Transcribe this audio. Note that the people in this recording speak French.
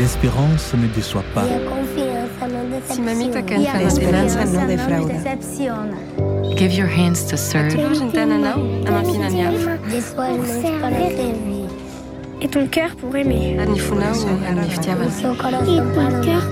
l'espérance ne déçoit pas. La esperanza no defrauda. Give your hands to serve. Et ton cœur pour aimer. Et ton cœur